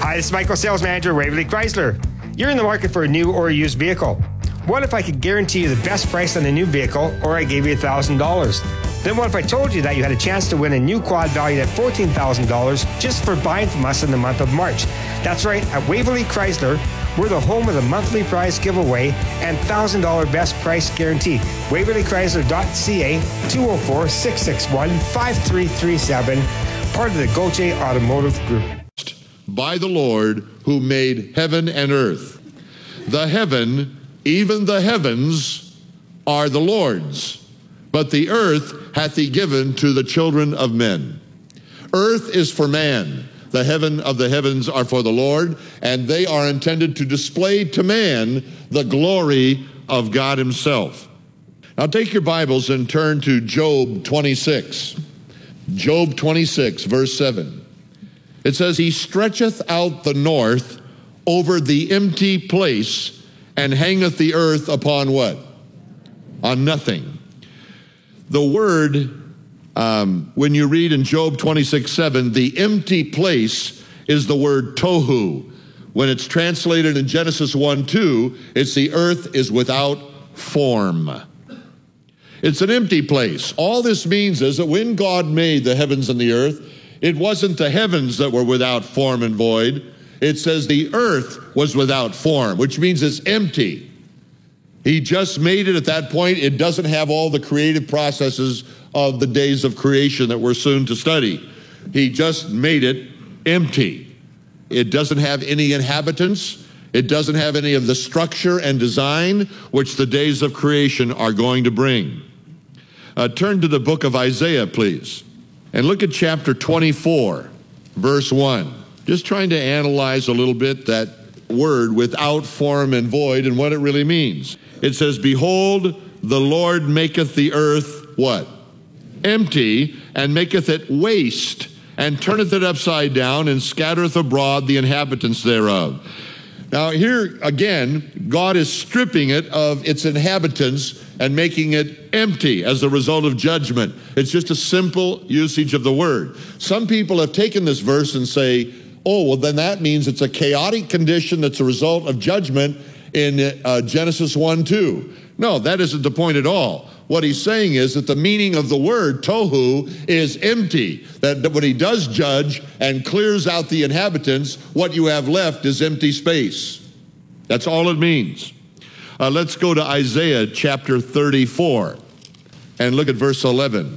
Hi, this is Michael, Sales Manager, Waverly Chrysler. You're in the market for a new or a used vehicle. What if I could guarantee you the best price on a new vehicle, or I gave you $1,000? Then what if I told you that you had a chance to win a new quad valued at $14,000 just for buying from us in the month of March? That's right, at Waverly Chrysler, we're the home of the monthly prize giveaway and $1,000 best price guarantee. WaverlyChrysler.ca, 204-661-5337, part of the Gauthier Automotive Group. By the Lord who made heaven and earth. The heaven, even the heavens, are the Lord's, but the earth hath he given to the children of men. Earth is for man. The heaven of the heavens are for the Lord, and they are intended to display to man the glory of God himself. Now take your Bibles and turn to Job 26. Job 26, verse 7. It says, he stretcheth out the north over the empty place, and hangeth the earth upon what? On nothing. The word, when you read in Job 26:7, the empty place is the word tohu. When it's translated in Genesis 1:2, it's the earth is without form. It's an empty place. All this means is that when God made the heavens and the earth, it wasn't the heavens that were without form and void. It says the earth was without form, which means it's empty. He just made it at that point. It doesn't have all the creative processes of the days of creation that we're soon to study. He just made it empty. It doesn't have any inhabitants. It doesn't have any of the structure and design which the days of creation are going to bring. Turn to the book of Isaiah, please. And look at chapter 24, verse 1. Just trying to analyze a little bit that word without form and void and what it really means. It says, behold, the Lord maketh the earth, what? Empty, and maketh it waste, and turneth it upside down, and scattereth abroad the inhabitants thereof. Now here again, God is stripping it of its inhabitants and making it empty as a result of judgment. It's just a simple usage of the word. Some people have taken this verse and say, oh, well, then that means it's a chaotic condition that's a result of judgment in Genesis 1:2. No, that isn't the point at all. What he's saying is that the meaning of the word tohu is empty, that when he does judge and clears out the inhabitants, what you have left is empty space. That's all it means. Let's go to Isaiah chapter 34 and look at verse 11.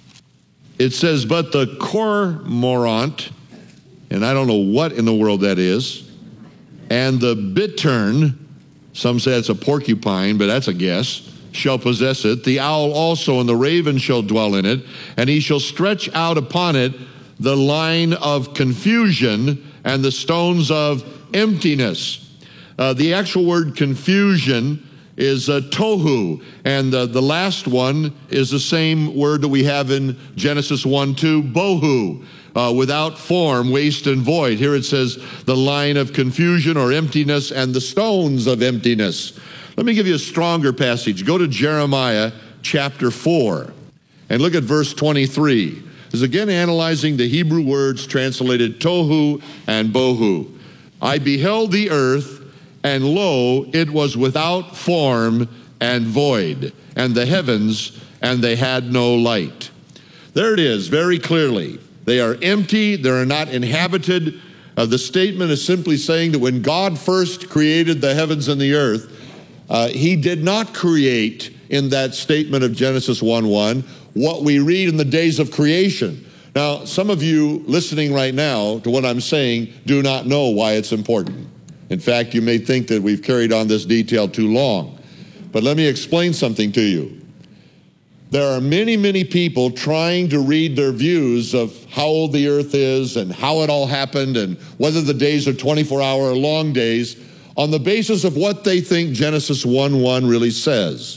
It says, but the cormorant, and I don't know what in the world that is, and the bittern, some say it's a porcupine, but that's a guess, shall possess it. The owl also and the raven shall dwell in it, and he shall stretch out upon it the line of confusion and the stones of emptiness. The actual word confusion is tohu, and the last one is the same word that we have in Genesis 1:2, bohu, without form, waste and void. Here it says the line of confusion or emptiness and the stones of emptiness. Let me give you a stronger passage. Go to Jeremiah chapter 4 and look at verse 23. It's again analyzing the Hebrew words translated tohu and bohu. I beheld the earth, and lo, it was without form and void, and the heavens, and they had no light. There it is, very clearly. They are empty, they are not inhabited. The statement is simply saying that when God first created the heavens and the earth, he did not create in that statement of Genesis 1:1 what we read in the days of creation. Now, some of you listening right now to what I'm saying do not know why it's important. In fact, you may think that we've carried on this detail too long. But let me explain something to you. There are many, many people trying to read their views of how old the earth is and how it all happened and whether the days are 24-hour or long days on the basis of what they think Genesis 1:1 really says.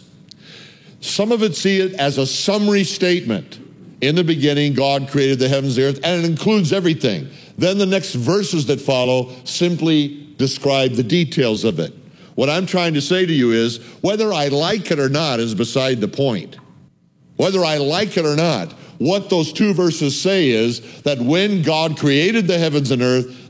Some of it see it as a summary statement. In the beginning, God created the heavens and the earth, and it includes everything. Then the next verses that follow simply describe the details of it. What I'm trying to say to you is, whether I like it or not is beside the point. Whether I like it or not, what those two verses say is that when God created the heavens and earth,